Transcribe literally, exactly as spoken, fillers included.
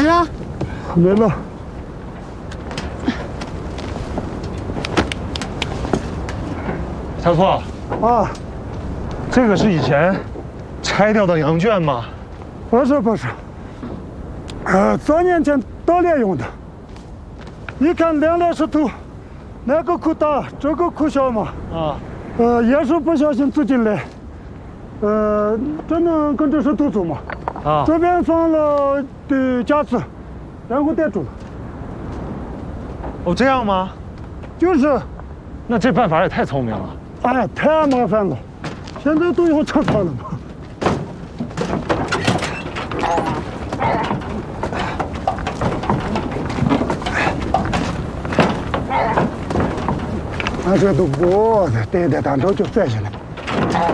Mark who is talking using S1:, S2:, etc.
S1: 没了？
S2: 没了。
S3: 小错
S2: 啊，
S3: 这个是以前拆掉的羊圈吗？
S2: 不是不是，呃，早年间打猎用的。你看两两石头，那个窟大，这个窟小嘛。啊。呃，也是不小心走进来，呃，这能跟着石头走嘛？啊。这边放了的架子，然后带住了。
S3: 哦，这样吗？
S2: 就是。
S3: 那这办法也太聪明了。
S2: 哎，太麻烦了，现在都用车套了嘛。俺这都不带带单车就拽下来。